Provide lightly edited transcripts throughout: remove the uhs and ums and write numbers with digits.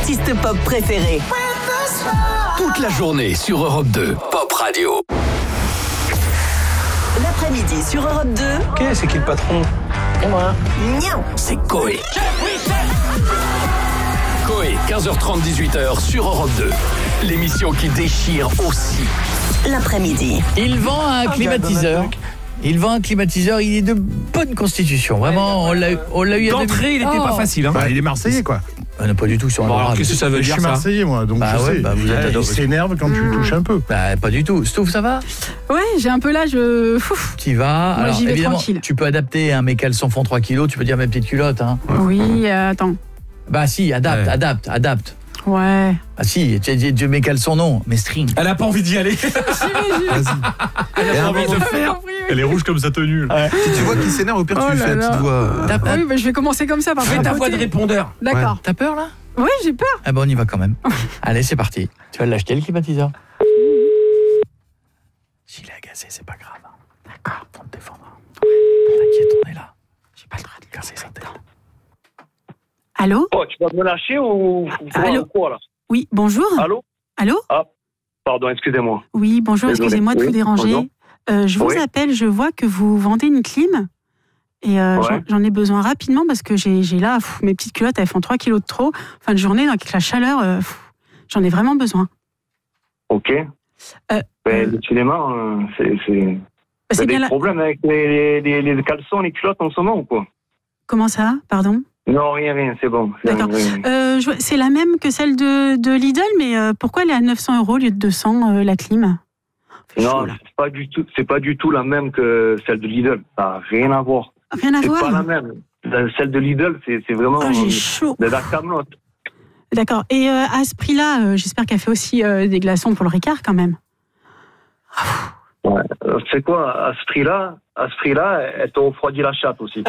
artistes pop préférés. Toute la journée sur Europe 2, Pop Radio. L'après-midi sur Europe 2. Ok, c'est qui le patron? Et moi. Niam. C'est Koé. Koé, 15h30, 18h sur Europe 2. L'émission qui déchire aussi. L'après-midi. Il vend un climatiseur. Il est de bonne constitution. Vraiment, on l'a eu à d'entrée, il était pas facile. Hein. Bah, il est marseillais, quoi. Non, pas du tout sur un Alors, qu'est-ce que ça veut Je dire, suis ça? marseillais, moi, donc je sais. vous êtes Il s'énerve quand tu le touches un peu. Bah, pas du tout. Stouff, ça va? Ouais, j'ai un peu l'âge. Tu y vas. Moi, Alors, j'y vais évidemment, tranquille. tu peux adapter mes caleçons font 3 kilos, tu peux dire mes petites culottes. Hein. Oui, attends. Bah, si, adapte. Ouais. Ah, si, tu mes caleçons, non, mes strings. Elle a pas envie d'y aller. J'y vais. Elle a envie de le faire. Elle est rouge comme sa tenue. Ouais. Si tu vois qu'il s'énerve, au pire, tu lui fais la petite voix. Oui, bah, je vais commencer comme ça. Fais ta voix de répondeur. D'accord. T'as peur, là? Oui, j'ai peur. Ah, bah, on y va quand même. Allez, c'est parti. Tu vas l'acheter, le climatiseur. S'il est agacé, c'est pas grave. D'accord. On te défendra. T'inquiète, on est là. J'ai pas le droit de casser sa tête. Allô? Oh, tu vas me lâcher ou Allô? quoi, là? Oui, bonjour. Allô? Allô? Pardon, excusez-moi. Oui, bonjour, Désolé. excusez-moi de vous Oui, déranger. bonjour. Je vous Oui. appelle, je vois que vous vendez une clim. Et j'en ai besoin rapidement parce que j'ai là, mes petites culottes, elles font 3 kilos de trop. Fin de journée, avec la chaleur, j'en ai vraiment besoin. Ok. Décidément, c'est C'est bien des là. problèmes avec les caleçons, les culottes en ce moment ou quoi? Comment ça? Pardon? Non, rien, c'est bon. D'accord. C'est la même que celle de Lidl, mais pourquoi elle est à 900 € au lieu de 200, la clim? Non, c'est pas du tout la même que celle de Lidl. Ça n'a rien à voir. Rien à C'est voir. pas la même. Celle de Lidl, c'est vraiment J'ai chaud. de la camelote. D'accord. Et à ce prix-là, j'espère qu'elle fait aussi des glaçons pour le Ricard quand même. Ouais. C'est quoi, à ce prix-là, elle te refroidit la chatte aussi.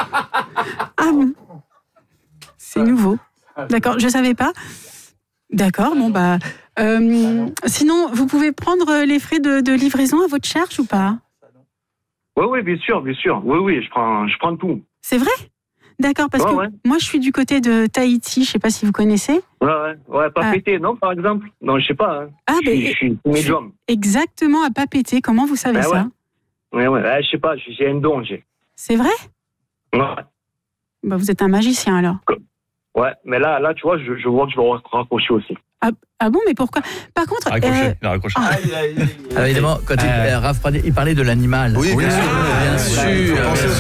Ah bon? C'est nouveau. D'accord, je savais pas. D'accord, bon bah... sinon, vous pouvez prendre les frais de livraison à votre charge ou pas? Oui, bien sûr. Oui, je prends tout. C'est vrai? D'accord, parce que moi je suis du côté de Tahiti, je sais pas si vous connaissez. Ouais, pas pété, non, par exemple? Non, je sais pas. Hein. Ah, je suis médium. Exactement, à pas péter. Comment vous savez ça? Ouais, je sais pas, j'ai un don, C'est vrai? Ouais. Bah, vous êtes un magicien alors. Ouais, mais là, tu vois, je vois que je vais raccrocher aussi. Ah bon, mais pourquoi? Par contre... Il a raccroché. Alors évidemment, quand Raph Pradé, il parlait de l'animal. Oui, bien sûr. Bien sûr.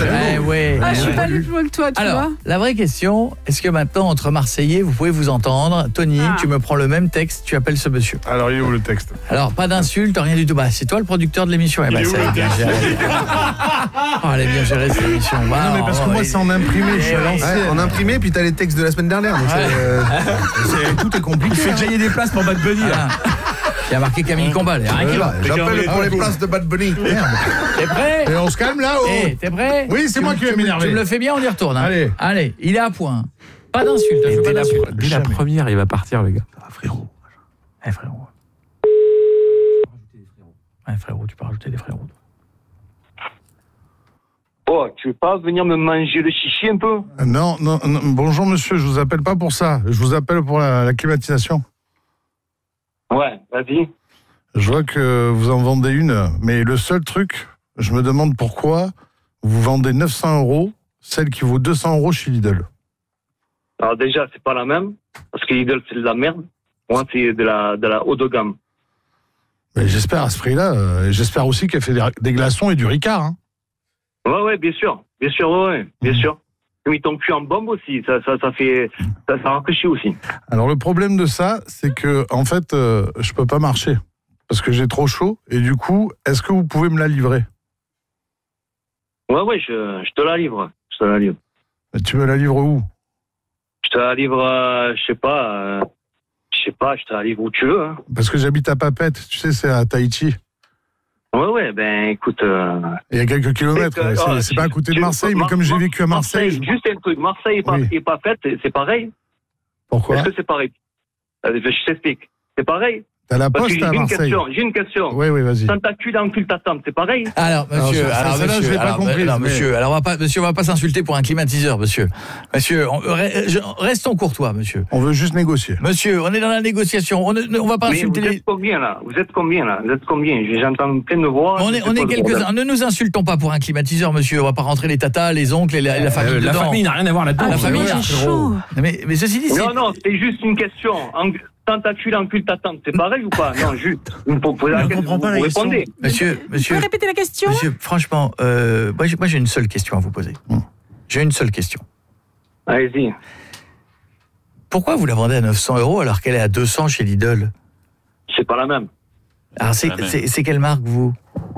je suis pas allé plus loin que toi, tu Alors, vois. la vraie question, est-ce que maintenant, entre Marseillais, vous pouvez vous entendre? Tony, tu me prends le même texte, tu appelles ce monsieur. Alors, il est où le texte? Alors, pas d'insulte, rien du tout. Bah, c'est toi le producteur de l'émission. Eh ben, ça a bien géré. Elle est bien gérée cette émission. Non, mais parce que moi, c'est en imprimé. Je suis à l'ancienne. En imprimé, puis t'as les textes de la semaine dernière. Donc tout est compliqué. Il fait déjà des places pour Bad Bunny. Il y a marqué Camille Combal. J'appelle pour les places de Bad Bunny. Merde. T'es prêt? Et on se calme là-haut. T'es prêt? Oui, c'est moi qui vais m'énerver. Tu me le fais bien, on y retourne. Hein. Allez, il est à point. Pas d'insulte. Dès la première, il va partir, le gars. Frérot. Frérot, tu peux rajouter des frérots. Oh, tu veux pas venir me manger le chichi un peu? Non, bonjour monsieur, je vous appelle pas pour ça. Je vous appelle pour la climatisation. Ouais, vas-y. Je vois que vous en vendez une, mais le seul truc, je me demande pourquoi vous vendez 900 €, celle qui vaut 200 € chez Lidl. Alors déjà, c'est pas la même, parce que Lidl, c'est de la merde. Moi, c'est de la haut de gamme. Mais j'espère à ce prix-là, j'espère aussi qu'elle fait des glaçons et du Ricard. Hein. Ouais, bien sûr, bien sûr. J'ai mis ton cul en bombe aussi, ça rafraîchit aussi. Alors le problème de ça, c'est que en fait, je peux pas marcher parce que j'ai trop chaud et du coup, est-ce que vous pouvez me la livrer? Ouais, je te la livre. Mais tu me la livres où? Je te la livre, je sais pas, je te la livre où tu veux. Hein. Parce que j'habite à Papette, tu sais, c'est à Tahiti. Ouais, ben écoute... Il y a quelques kilomètres, c'est pas à côté de Marseille, mais comme j'ai vécu à Marseille... Juste un truc, Marseille et Papette, c'est pareil. Pourquoi? Est-ce que c'est pareil? Je t'explique. C'est pareil. T'as la Parce que poste à Marseille. j'ai une question. Oui, vas-y. Tentacule en cul t'attendre, c'est pareil? Alors, monsieur, je l'ai pas compris. monsieur, alors on va pas s'insulter pour un climatiseur, monsieur. Monsieur, restons courtois, monsieur. On veut juste négocier. Monsieur, on est dans la négociation. On va pas insulter vous êtes combien, là? Vous êtes combien? J'entends plein de voix. On est quelques-uns. Ne nous insultons pas pour un climatiseur, monsieur. On va pas rentrer les tatas, les oncles et la famille dedans. La famille n'a rien à voir là-dedans. La famille, c'est chaud. Mais ceci dit, Non, c'est juste une question. Tentacule en cul t'attendre, c'est pareil ou pas? Non, juste. Vous poser la question. Vous répondez. Monsieur. Vous pouvez répéter la question? Monsieur, franchement, moi j'ai une seule question à vous poser. J'ai une seule question. Allez-y. Pourquoi vous la vendez à 900 € alors qu'elle est à 200 chez Lidl? C'est pas la même. Alors c'est quelle marque, vous?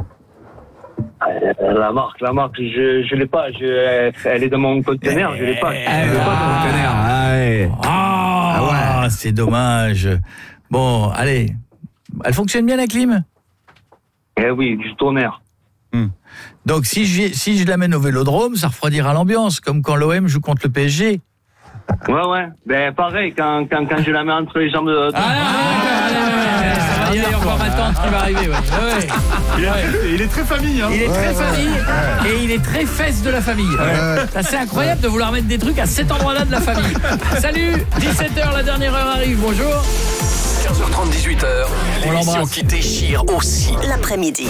La marque, je l'ai pas. Elle est dans mon conteneur, je l'ai pas. Ah, c'est dommage. Bon, allez. Elle fonctionne bien, la clim? Eh oui, du tonnerre. Donc si je l'amène au Vélodrome, ça refroidira l'ambiance, comme quand l'OM joue contre le PSG. Ouais. Ben pareil, quand je la mets entre les jambes de... Il y a encore ma tante qui va arriver. Il est très famille. Il est très famille et il est très fesse de la famille. Ça, c'est incroyable de vouloir mettre des trucs à cet endroit-là de la famille. Salut, 17h, la dernière heure arrive. Bonjour. 15h30, 18h, l'émission qui déchire aussi. L'après-midi.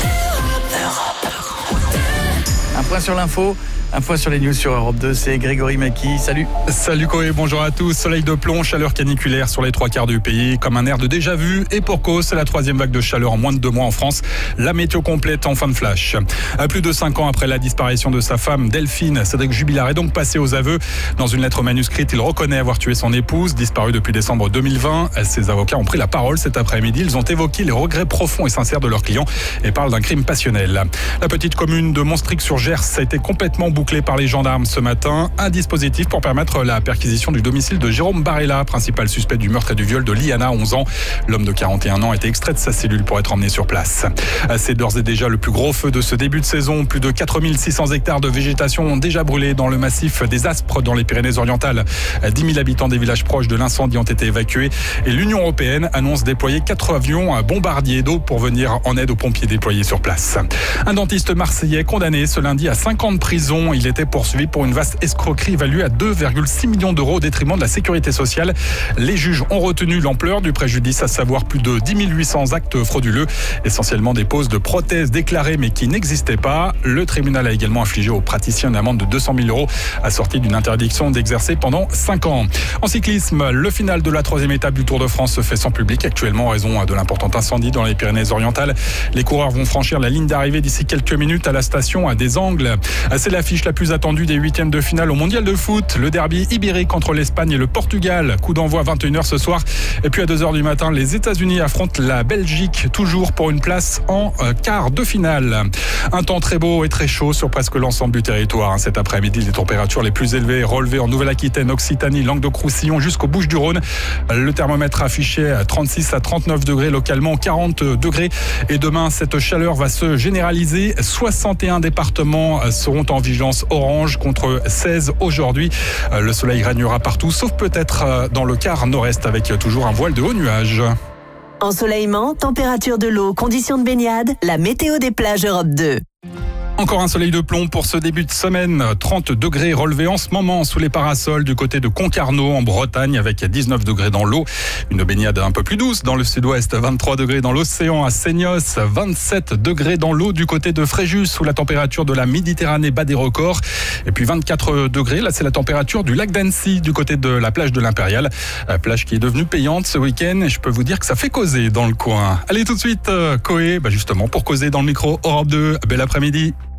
Un point sur l'info. Un point sur les news sur Europe 2, c'est Grégory Maki. Salut. Salut Koé, bonjour à tous. Soleil de plomb, chaleur caniculaire sur les 3/4 du pays, comme un air de déjà vu. Et pour cause, c'est la 3e vague de chaleur en moins de 2 mois en France. La météo complète en fin de flash. À plus de 5 ans après la disparition de sa femme, Delphine, Cédric Jubilard est donc passé aux aveux. Dans une lettre manuscrite, il reconnaît avoir tué son épouse, disparue depuis décembre 2020. Ses avocats ont pris la parole cet après-midi. Ils ont évoqué les regrets profonds et sincères de leurs clients et parlent d'un crime passionnel. La petite commune de Monstric-sur-Gers a été complètement bouclée par les gendarmes ce matin. Un dispositif pour permettre la perquisition du domicile de Jérôme Barella, principal suspect du meurtre et du viol de Liana, 11 ans. L'homme de 41 ans a été extrait de sa cellule pour être emmené sur place. C'est d'ores et déjà le plus gros feu de ce début de saison. Plus de 4600 hectares de végétation ont déjà brûlé dans le massif des Aspres, dans les Pyrénées-Orientales. 10 000 habitants des villages proches de l'incendie ont été évacués. Et l'Union européenne annonce déployer 4 avions bombardiers d'eau pour venir en aide aux pompiers déployés sur place. Un dentiste marseillais condamné ce lundi à 5 ans de prison. Il était poursuivi pour une vaste escroquerie évaluée à 2,6 millions d'euros au détriment de la sécurité sociale. Les juges ont retenu l'ampleur du préjudice, à savoir plus de 10 800 actes frauduleux, essentiellement des poses de prothèses déclarées mais qui n'existaient pas. Le tribunal a également infligé aux praticiens une amende de 200 000 euros, assortie d'une interdiction d'exercer pendant 5 ans. En cyclisme, le final de la 3e étape du Tour de France se fait sans public actuellement en raison de l'important incendie dans les Pyrénées-Orientales. Les coureurs vont franchir la ligne d'arrivée d'ici quelques minutes à la station à des Angles. C'est l'affiche la plus attendue des 8e de finale au mondial de foot. Le derby ibérique entre l'Espagne et le Portugal. Coup d'envoi 21h ce soir. Et puis à 2h du matin, les États-Unis affrontent la Belgique, toujours pour une place en quart de finale. Un temps très beau et très chaud sur presque l'ensemble du territoire. Cet après-midi, les températures les plus élevées relevées en Nouvelle-Aquitaine, Occitanie, Languedoc-Roussillon jusqu'aux Bouches-du-Rhône. Le thermomètre affiché à 36 à 39 degrés, localement 40 degrés. Et demain, cette chaleur va se généraliser. 61 départements seront en vigilance orange contre 16 aujourd'hui. Le soleil régnera partout, sauf peut-être dans le quart nord-est avec toujours un voile de hauts nuages. Ensoleillement, température de l'eau, conditions de baignade, la météo des plages Europe 2. Encore un soleil de plomb pour ce début de semaine. 30 degrés relevés en ce moment sous les parasols du côté de Concarneau en Bretagne avec 19 degrés dans l'eau. Une baignade un peu plus douce dans le sud-ouest. 23 degrés dans l'océan à Seignos. 27 degrés dans l'eau du côté de Fréjus où la température de la Méditerranée bat des records. Et puis 24 degrés, là c'est la température du lac d'Annecy du côté de la plage de l'Impérial. La plage qui est devenue payante ce week-end et je peux vous dire que ça fait causer dans le coin. Allez tout de suite, Koé, justement pour causer dans le micro Europe 2. Bel après-midi.